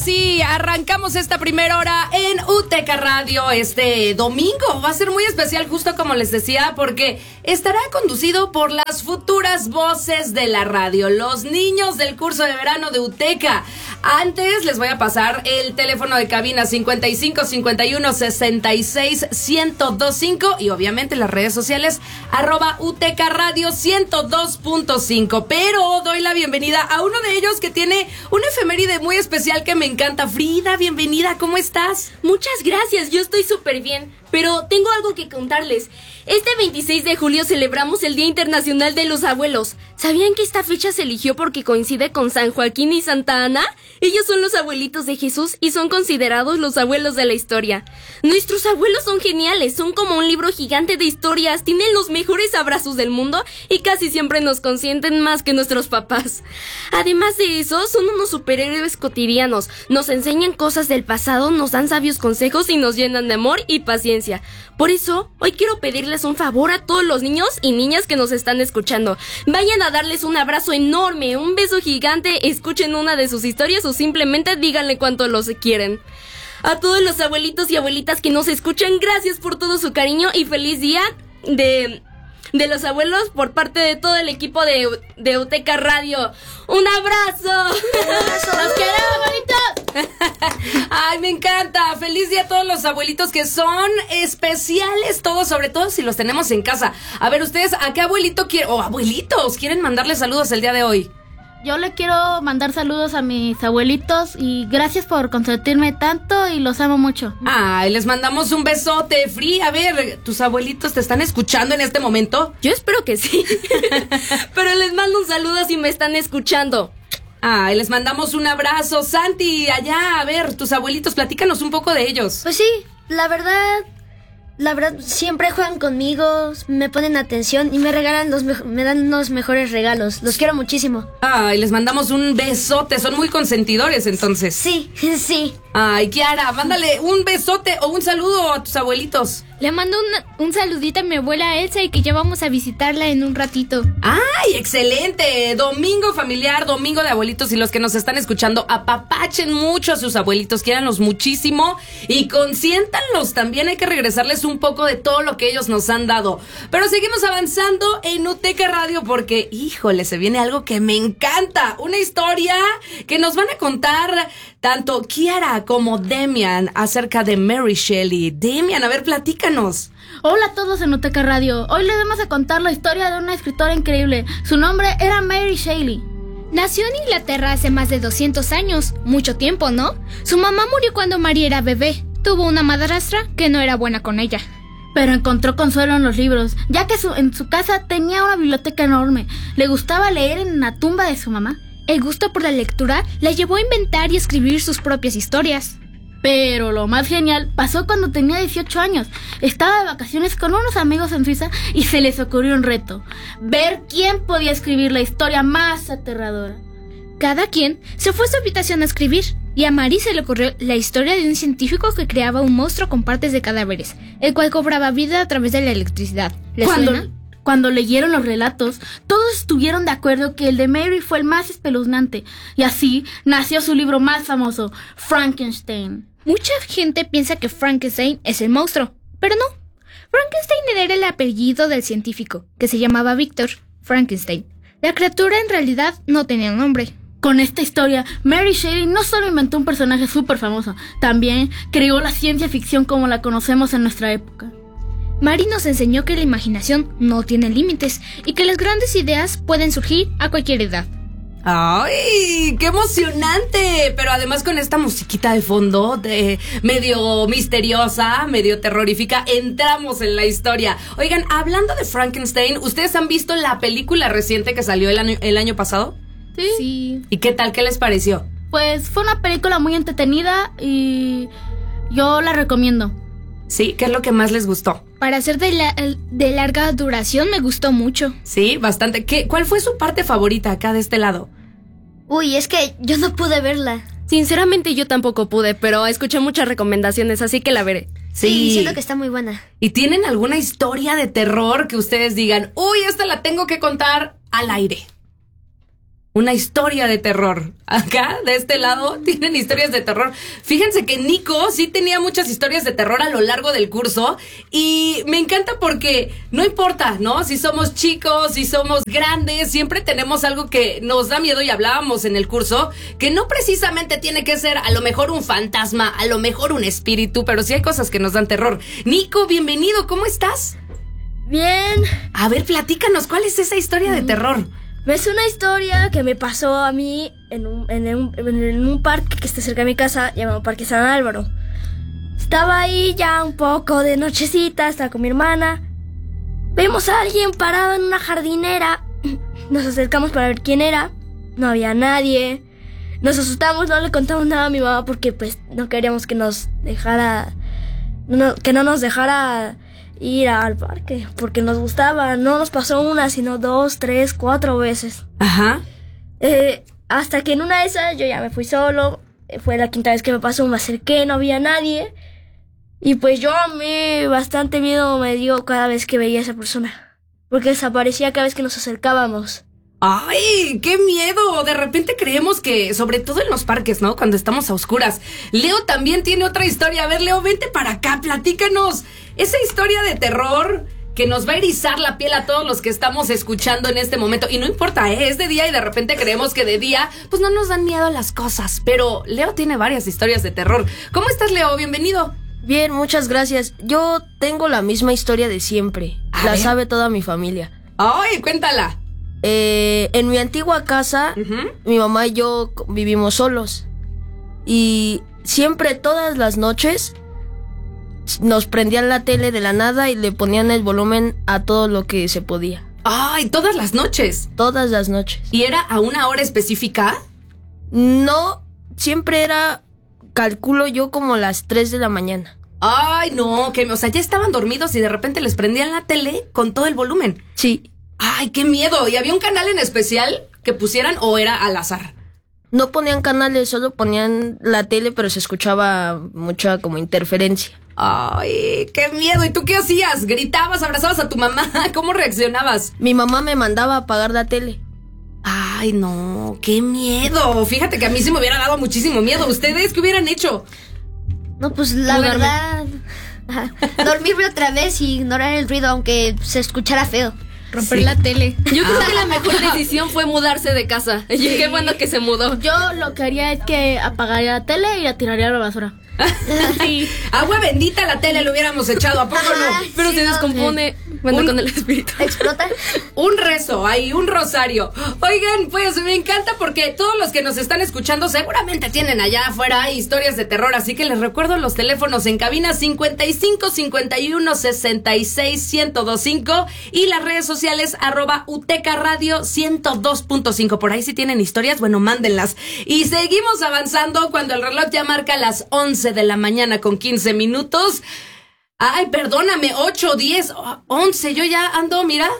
sí, arrancamos esta primera hora en UTECA Radio este domingo. Va a ser muy especial, justo como les decía, porque estará conducido por las futuras voces de la radio, los niños del curso de verano de UTECA. Antes les voy a pasar el teléfono de cabina 55 51 66 1025 y obviamente las redes sociales @UTECA Radio 102.5. Pero doy la bienvenida a uno de ellos que tiene una efeméride muy especial que me encanta. Frida, bienvenida, ¿cómo estás? Muchas gracias, yo estoy súper bien, pero tengo algo que contarles. Este 26 de julio celebramos el Día Internacional de los Abuelos. ¿Sabían que esta fecha se eligió porque coincide con San Joaquín y Santa Ana? Ellos son los abuelitos de Jesús y son considerados los abuelos de la historia. Nuestros abuelos son geniales, son como un libro gigante de historias, tienen los mejores abrazos del mundo y casi siempre nos consienten más que nuestros papás. Además de eso, son unos superhéroes cotidianos, nos enseñan cosas del pasado, nos dan sabios consejos y nos llenan de amor y paciencia. Por eso, hoy quiero pedirles un favor a todos los niños y niñas que nos están escuchando. Vayan a darles un abrazo enorme, un beso gigante, escuchen una de sus historias o simplemente díganle cuánto los quieren. A todos los abuelitos y abuelitas que nos escuchan, gracias por todo su cariño y feliz día de los abuelos por parte de todo el equipo de UTECA Radio. ¡Un abrazo! ¡Los quiero, abuelitos! Ay, me encanta. Feliz día a todos los abuelitos que son especiales todos, sobre todo si los tenemos en casa. A ver, ustedes, ¿a qué abuelito quieren, o abuelitos quieren mandarle saludos el día de hoy? Yo le quiero mandar saludos a mis abuelitos y gracias por consentirme tanto y los amo mucho. Ay, les mandamos un besote, Free. A ver, ¿tus abuelitos te están escuchando en este momento? Yo espero que sí. Pero les mando un saludo si me están escuchando. Ay, les mandamos un abrazo. Santi, allá, a ver, tus abuelitos, platícanos un poco de ellos. Pues sí, la verdad, siempre juegan conmigo, me ponen atención y me regalan me dan los mejores regalos. Los quiero muchísimo. Ay, les mandamos un besote, son muy consentidores entonces. Sí, sí. Ay, Kiara, mándale un besote o un saludo a tus abuelitos. Le mando un saludito a mi abuela Elsa y que ya vamos a visitarla en un ratito. ¡Ay, excelente! Domingo familiar, domingo de abuelitos, y los que nos están escuchando, apapachen mucho a sus abuelitos, quiéranlos muchísimo y consiéntanlos. También hay que regresarles un poco de todo lo que ellos nos han dado. Pero seguimos avanzando en UTECA Radio porque, híjole, se viene algo que me encanta. Una historia que nos van a contar tanto Kiara como Demian acerca de Mary Shelley. Demian, a ver, platícanos. Hola a todos en UTECA Radio. Hoy les vamos a contar la historia de una escritora increíble. Su nombre era Mary Shelley. Nació en Inglaterra hace más de 200 años. Mucho tiempo, ¿no? Su mamá murió cuando Mary era bebé. Tuvo una madrastra que no era buena con ella. Pero encontró consuelo en los libros, ya que en su casa tenía una biblioteca enorme. Le gustaba leer en la tumba de su mamá. El gusto por la lectura la llevó a inventar y escribir sus propias historias. Pero lo más genial pasó cuando tenía 18 años. Estaba de vacaciones con unos amigos en Suiza y se les ocurrió un reto: ver quién podía escribir la historia más aterradora. Cada quien se fue a su habitación a escribir, y a Mary se le ocurrió la historia de un científico que creaba un monstruo con partes de cadáveres, el cual cobraba vida a través de la electricidad. ¿Les suena? Cuando leyeron los relatos, todos estuvieron de acuerdo que el de Mary fue el más espeluznante, y así nació su libro más famoso, Frankenstein. Mucha gente piensa que Frankenstein es el monstruo, pero no. Frankenstein era el apellido del científico, que se llamaba Victor Frankenstein. La criatura en realidad no tenía nombre. Con esta historia, Mary Shelley no solo inventó un personaje súper famoso, también creó la ciencia ficción como la conocemos en nuestra época. Mary nos enseñó que la imaginación no tiene límites y que las grandes ideas pueden surgir a cualquier edad. ¡Ay, qué emocionante! Pero además con esta musiquita de fondo, medio misteriosa, medio terrorífica, entramos en la historia. Oigan, hablando de Frankenstein, ¿ustedes han visto la película reciente que salió el año pasado? Sí. ¿Y qué tal? ¿Qué les pareció? Pues fue una película muy entretenida y yo la recomiendo. Sí, ¿qué es lo que más les gustó? Para ser de larga duración me gustó mucho. Sí, bastante. ¿Cuál fue su parte favorita acá de este lado? Uy, es que yo no pude verla. Sinceramente yo tampoco pude, pero escuché muchas recomendaciones, así que la veré. Sí, siento que está muy buena. ¿Y tienen alguna historia de terror que ustedes digan, uy, esta la tengo que contar al aire? una historia de terror. Acá, de este lado, tienen historias de terror. Fíjense que Nico sí tenía muchas historias de terror a lo largo del curso y me encanta porque no importa, ¿no? Si somos chicos, si somos grandes, siempre tenemos algo que nos da miedo y hablábamos en el curso, que no precisamente tiene que ser a lo mejor un fantasma, a lo mejor un espíritu, pero sí hay cosas que nos dan terror. Nico, bienvenido, ¿cómo estás? Bien. A ver, platícanos, ¿cuál es esa historia de terror? Es una historia que me pasó a mí en un parque que está cerca de mi casa, llamado Parque San Álvaro. Estaba ahí ya un poco de nochecita, estaba con mi hermana. Vimos a alguien parado en una jardinera. Nos acercamos para ver quién era. No había nadie. Nos asustamos, no le contamos nada a mi mamá porque pues no queríamos que nos dejara... que no nos dejara ir al parque, porque nos gustaba. No nos pasó una, sino 2, 3, 4 veces. Ajá. Hasta que en una de esas yo ya me fui solo. Fue la quinta vez que me pasó, me acerqué, no había nadie. Y pues yo a mí bastante miedo me dio cada vez que veía a esa persona, porque desaparecía cada vez que nos acercábamos. ¡Ay, qué miedo! De repente creemos que, sobre todo en los parques, ¿no? Cuando estamos a oscuras. Leo también tiene otra historia. A ver, Leo, vente para acá, platícanos. Esa historia de terror que nos va a erizar la piel a todos los que estamos escuchando en este momento. Y no importa, es de día y de repente creemos que de día, pues no nos dan miedo las cosas. Pero Leo tiene varias historias de terror. ¿Cómo estás, Leo? Bienvenido. Bien, muchas gracias. Yo tengo la misma historia de siempre. La sabe toda mi familia. ¡Ay, cuéntala! En mi antigua casa, mi mamá y yo vivimos solos. Y siempre, todas las noches, nos prendían la tele de la nada y le ponían el volumen a todo lo que se podía. ¡Ay, todas las noches! Todas las noches. ¿Y era a una hora específica? No, siempre era, calculo yo, como las 3 de la mañana. ¡Ay, no! O sea, ya estaban dormidos y de repente les prendían la tele con todo el volumen. Sí. ¡Ay, qué miedo! ¿Y había un canal en especial que pusieran o era al azar? No ponían canales, solo ponían la tele, pero se escuchaba mucha como interferencia. ¡Ay, qué miedo! ¿Y tú qué hacías? ¿Gritabas, abrazabas a tu mamá? ¿Cómo reaccionabas? Mi mamá me mandaba a apagar la tele. ¡Ay, no! ¡Qué miedo! Fíjate que a mí sí me hubiera dado muchísimo miedo. ¿Ustedes qué hubieran hecho? No, pues la verdad... dormirme otra vez y ignorar el ruido, aunque se escuchara feo. Romper la tele. Yo creo que la mejor decisión fue mudarse de casa. Y qué bueno que se mudó. Yo lo que haría es que apagaría la tele y la tiraría a la basura. Sí. Agua bendita, la tele le hubiéramos echado, ¿a poco no? Pero sí, se no, descompone. Bueno, con el espíritu. ¿Explota? Un rezo, ahí, un rosario. Oigan, pues me encanta porque todos los que nos están escuchando seguramente tienen allá afuera historias de terror, así que les recuerdo los teléfonos en cabina 55 51 66 1025 y las redes sociales @UTECA Radio 102.5. Por ahí si tienen historias, bueno, mándenlas. Y seguimos avanzando cuando el reloj ya marca las 11 de la mañana con 15 minutos. Ay, perdóname, 8, 10, 11, yo ya ando, mira,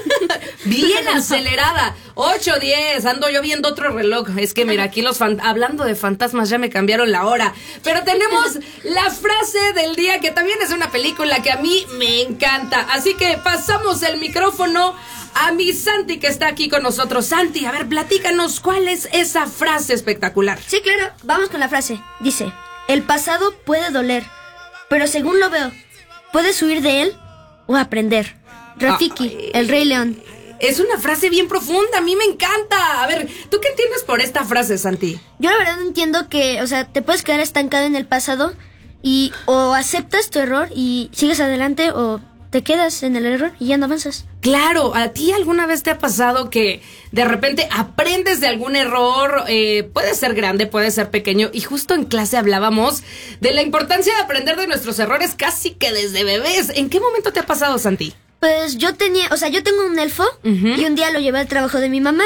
bien acelerada, 8, 10, ando yo viendo otro reloj, es que mira, aquí hablando de fantasmas ya me cambiaron la hora, pero tenemos la frase del día que también es una película que a mí me encanta, así que pasamos el micrófono a mi Santi que está aquí con nosotros. Santi, a ver, platícanos, ¿cuál es esa frase espectacular? Sí, claro, vamos con la frase, dice, el pasado puede doler, pero según lo veo, puedes huir de él o aprender. Rafiki, el Rey León. Es una frase bien profunda, a mí me encanta. A ver, ¿tú qué entiendes por esta frase, Santi? Yo la verdad entiendo que, o sea, te puedes quedar estancado en el pasado y o aceptas tu error y sigues adelante o te quedas en el error y ya no avanzas. Claro, ¿a ti alguna vez te ha pasado que de repente aprendes de algún error? Puede ser grande, puede ser pequeño. Y justo en clase hablábamos de la importancia de aprender de nuestros errores casi que desde bebés. ¿En qué momento te ha pasado, Santi? Pues yo tengo un elfo y un día lo llevé al trabajo de mi mamá.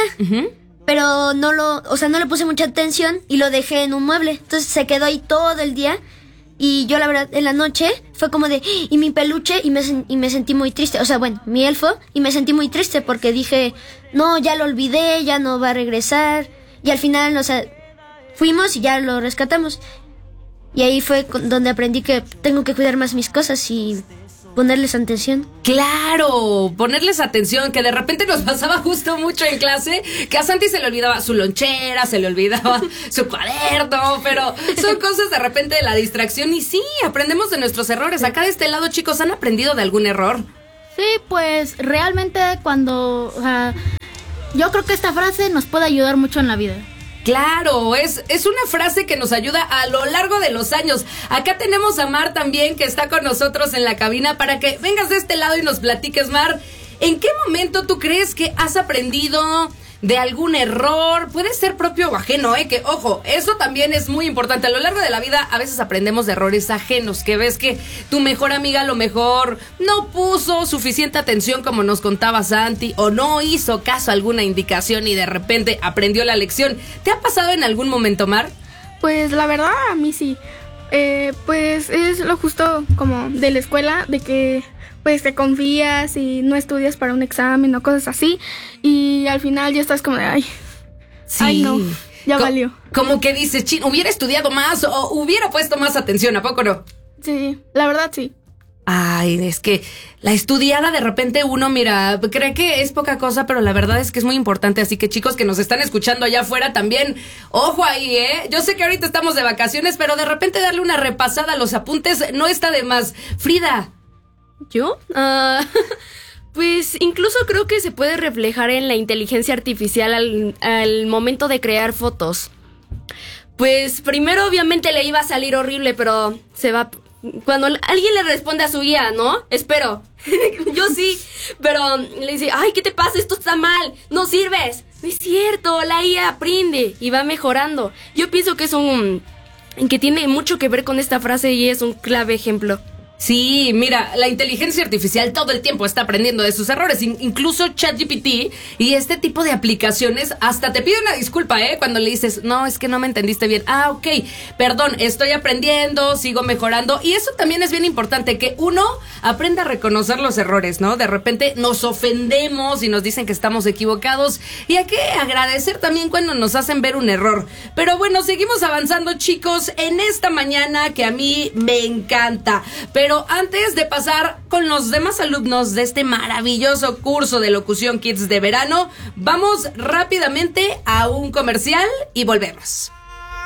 Pero no le puse mucha atención y lo dejé en un mueble. Entonces se quedó ahí todo el día. Y yo la verdad, en la noche, fue como de, y mi peluche, y me sentí muy triste. O sea, bueno, mi elfo, y me sentí muy triste porque dije, no, ya lo olvidé, ya no va a regresar. Y al final, o sea, fuimos y ya lo rescatamos. Y ahí fue donde aprendí que tengo que cuidar más mis cosas y ponerles atención. Claro, ponerles atención, que de repente nos pasaba justo mucho en clase, que a Santi se le olvidaba su lonchera, se le olvidaba su cuaderno, pero son cosas de repente de la distracción y sí, aprendemos de nuestros errores. Acá de este lado, chicos, ¿han aprendido de algún error? Sí, pues realmente cuando... yo creo que esta frase nos puede ayudar mucho en la vida. Claro, es una frase que nos ayuda a lo largo de los años. Acá tenemos a Mar también, que está con nosotros en la cabina, para que vengas de este lado y nos platiques, Mar. ¿En qué momento tú crees que has aprendido de algún error? Puede ser propio o ajeno, que ojo, eso también es muy importante. A lo largo de la vida a veces aprendemos de errores ajenos, que ves que tu mejor amiga a lo mejor no puso suficiente atención como nos contaba Santi, o no hizo caso a alguna indicación y de repente aprendió la lección. ¿Te ha pasado en algún momento, Mar? Pues la verdad a mí sí. Pues es lo justo como de la escuela, de que pues te confías y no estudias para un examen o cosas así, y al final ya estás como de Sí. ay no, ya valió. Como que dices, chin, hubiera estudiado más o hubiera puesto más atención, ¿a poco no? Sí, la verdad sí. Ay, es que la estudiada de repente uno, mira, cree que es poca cosa, pero la verdad es que es muy importante. Así que chicos que nos están escuchando allá afuera también, ojo ahí, Yo sé que ahorita estamos de vacaciones, pero de repente darle una repasada a los apuntes no está de más. Frida. ¿Yo? Pues incluso creo que se puede reflejar en la inteligencia artificial al momento de crear fotos. Pues primero obviamente le iba a salir horrible, pero se va... Cuando alguien le responde a su guía, ¿no? Espero. Yo sí, pero le dice, ay, ¿qué te pasa? Esto está mal, no sirves. No es cierto, la IA aprende y va mejorando. Yo pienso que que tiene mucho que ver con esta frase y es un clave ejemplo. Sí, mira, la inteligencia artificial todo el tiempo está aprendiendo de sus errores, incluso ChatGPT y este tipo de aplicaciones hasta te pide una disculpa, cuando le dices, no, es que no me entendiste bien. Ah, ok, perdón, estoy aprendiendo, sigo mejorando, y eso también es bien importante, que uno aprenda a reconocer los errores, ¿no? De repente nos ofendemos y nos dicen que estamos equivocados, y hay que agradecer también cuando nos hacen ver un error. Pero bueno, seguimos avanzando, chicos, en esta mañana que a mí me encanta. Pero antes de pasar con los demás alumnos de este maravilloso curso de Locución Kids de verano, vamos rápidamente a un comercial y volvemos.